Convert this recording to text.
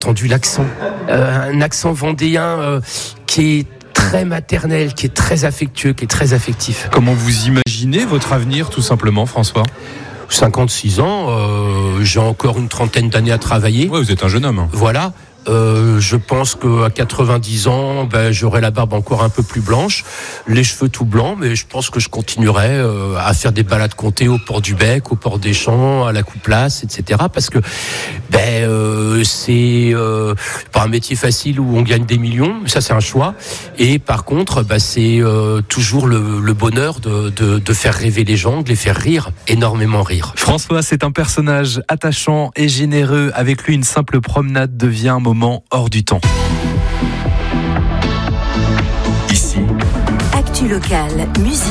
entendu l'accent. Un accent vendéen qui est très maternel, qui est très affectueux, qui est très affectif. Comment vous imaginez votre avenir, tout simplement, François ? 56 ans, j'ai encore une trentaine d'années à travailler. Ouais, vous êtes un jeune homme. Voilà. Je pense qu'à 90 ans, j'aurai la barbe encore un peu plus blanche, les cheveux tout blancs, mais je pense que je continuerai à faire des balades comptées au port du Bec, au port des Champs, à la Coupe-Place, etc. Parce que c'est pas un métier facile où on gagne des millions, ça c'est un choix. Et par contre, c'est toujours le bonheur de faire rêver les gens, de les faire rire, énormément rire. François, c'est un personnage attachant et généreux. Avec lui, une simple promenade devient un moment hors du temps. Ici, Actu Local, musique.